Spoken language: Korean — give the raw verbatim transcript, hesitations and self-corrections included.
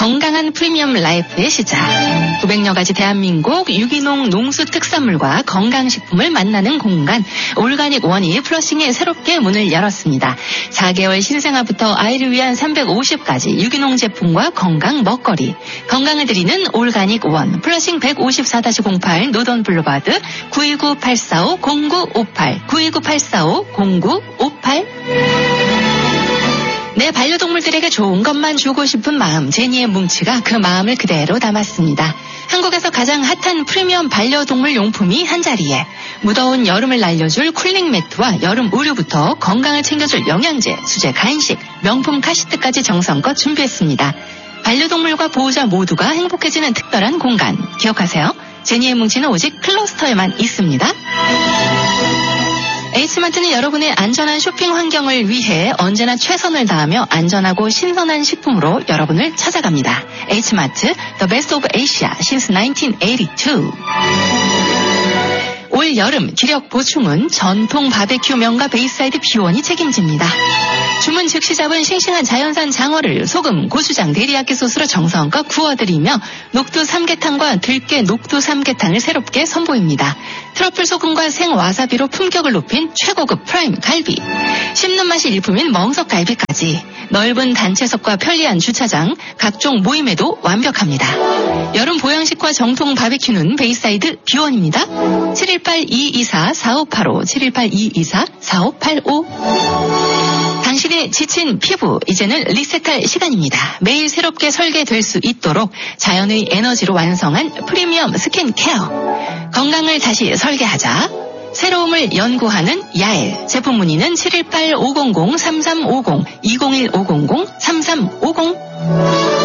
건강한 프리미엄 라이프의 시작. 구백여 가지 대한민국 유기농 농수 특산물과 건강식품을 만나는 공간 올가닉 원이 플러싱에 새롭게 문을 열었습니다. 사 개월 신생아부터 아이를 위한 삼백오십 가지 유기농 제품과 건강 먹거리. 건강을 드리는 올가닉 원 플러싱 백오십사 공팔 노던 블루바드 구이구 팔사오 공구오팔 구이구 팔사오 공구오팔. 내 반려동물들에게 좋은 것만 주고 싶은 마음, 제니의 뭉치가 그 마음을 그대로 담았습니다. 한국에서 가장 핫한 프리미엄 반려동물 용품이 한자리에 무더운 여름을 날려줄 쿨링 매트와 여름 의류부터 건강을 챙겨줄 영양제, 수제 간식, 명품 카시트까지 정성껏 준비했습니다. 반려동물과 보호자 모두가 행복해지는 특별한 공간. 기억하세요. 제니의 뭉치는 오직 클러스터에만 있습니다. H마트는 여러분의 안전한 쇼핑 환경을 위해 언제나 최선을 다하며 안전하고 신선한 식품으로 여러분을 찾아갑니다. H마트, The Best of Asia since 나인틴 에이티투. 올 여름 기력 보충은 전통 바베큐 명가 베이사이드 비원이 책임집니다. 주문 즉시 잡은 싱싱한 자연산 장어를 소금, 고추장, 데리야끼 소스로 정성껏 구워드리며 녹두 삼계탕과 들깨 녹두 삼계탕을 새롭게 선보입니다. 트러플 소금과 생 와사비로 품격을 높인 최고급 프라임 갈비. 씹는 맛이 일품인 멍석갈비까지. 넓은 단체석과 편리한 주차장, 각종 모임에도 완벽합니다. 여름 보양식과 정통 바베큐는 베이사이드 비원입니다. 칠일팔 이이사 사오팔오 칠일팔 이이사 사오팔오. 당신의 지친 피부, 이제는 리셋할 시간입니다. 매일 새롭게 설계될 수 있도록 자연의 에너지로 완성한 프리미엄 스킨케어. 건강을 다시 설계하자. 새로움을 연구하는 야엘. 제품 문의는 칠일팔 오공공 삼삼오공 이공일 오공공 삼삼오공.